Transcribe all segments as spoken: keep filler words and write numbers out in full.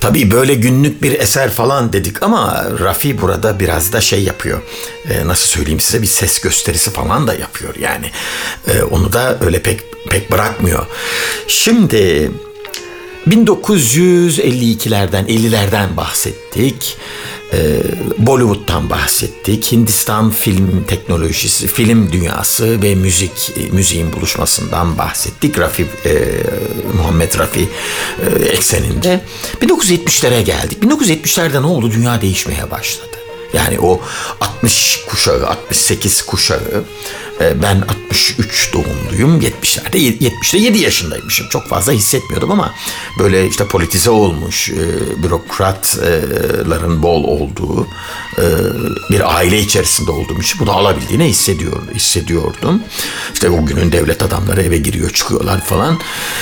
Tabii böyle günlük bir eser falan dedik ama Rafi burada biraz da şey yapıyor. Ee, nasıl söyleyeyim size, bir ses gösterisi falan da yapıyor yani. Ee, onu da öyle pek pek bırakmıyor. Şimdi bin dokuz yüz elli ikilerden, ellilerden bahsettik. Ee, Bollywood'dan bahsettik. Hindistan film teknolojisi, film dünyası ve müzik, müziğin buluşmasından bahsettik. Rafi, e, Muhammed Rafi e, ekseninde. bin dokuz yüz yetmişlere geldik. bin dokuz yüz yetmişlerde ne oldu? Dünya değişmeye başladı. Yani o altmış kuşağı, altmış sekiz kuşağı, ben altmış üç doğumluyum, yetmişlerde, yetmişte yedi yaşındaymışım. Çok fazla hissetmiyordum ama böyle işte politize olmuş, bürokratların bol olduğu bir aile içerisinde olduğum için bunu alabildiğine hissediyor, hissediyordum. İşte o günün devlet adamları eve giriyor, çıkıyorlar falan.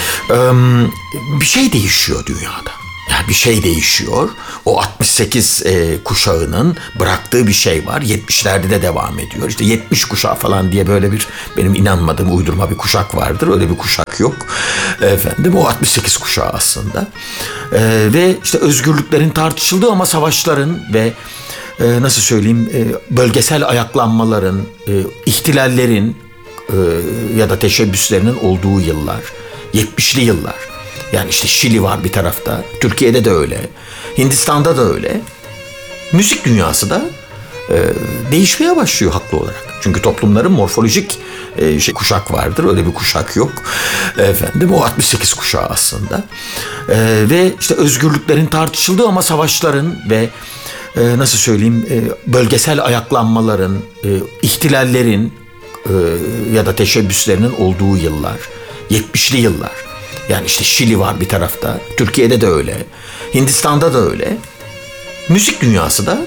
Bir şey değişiyor dünyada. Yani bir şey değişiyor. O altmış sekiz e, kuşağının bıraktığı bir şey var. yetmişlerde de devam ediyor. İşte yetmiş kuşağı falan diye böyle bir, benim inanmadığım uydurma bir kuşak vardır. Öyle bir kuşak yok. Efendim, o altmış sekiz kuşağı aslında. E, ve işte özgürlüklerin tartışıldığı ama savaşların ve e, nasıl söyleyeyim e, bölgesel ayaklanmaların, e, ihtilallerin e, ya da teşebbüslerinin olduğu yıllar. yetmişli yıllar. Yani işte Şili var bir tarafta. Türkiye'de de öyle. Hindistan'da da öyle. Müzik dünyası da e, değişmeye başlıyor haklı olarak. Çünkü toplumların morfolojik e, şey, kuşak vardır. Öyle bir kuşak yok. Efendim, o altmış sekiz kuşağı aslında. E, ve işte özgürlüklerin tartışıldığı ama savaşların ve e, nasıl söyleyeyim e, bölgesel ayaklanmaların, e, ihtilallerin e, ya da teşebbüslerinin olduğu yıllar. yetmişli yıllar. Yani işte Şili var bir tarafta. Türkiye'de de öyle. Hindistan'da da öyle. Müzik dünyası da